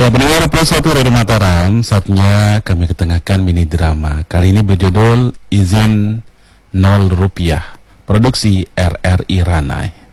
Ya, pendengar Plus 1 Radio Mataram, saatnya kami ketengahkan mini drama. Kali ini berjudul Izin 0 Rupiah, produksi RRI Ranai.